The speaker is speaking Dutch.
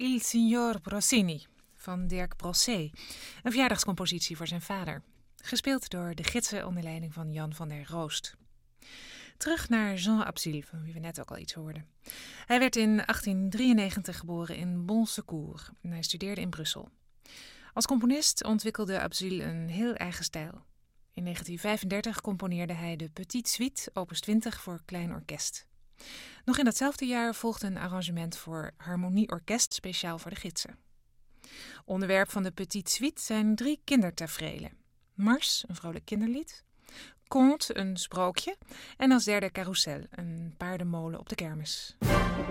Il Signor Rossini van Dirk Brossé, een verjaardagscompositie voor zijn vader. Gespeeld door de gidsen onder leiding van Jan van der Roost. Terug naar Jean Abzil, van wie we net ook al iets hoorden. Hij werd in 1893 geboren in Bon-Secours en hij studeerde in Brussel. Als componist ontwikkelde Abzil een heel eigen stijl. In 1935 componeerde hij de Petite Suite, opus 20 voor klein orkest. Nog in datzelfde jaar volgde een arrangement voor harmonieorkest speciaal voor de gidsen. Onderwerp van de Petite Suite zijn 3 kindertaferelen. Mars, een vrolijk kinderlied. Conte, een sprookje. En als derde Carousel, een paardenmolen op de kermis.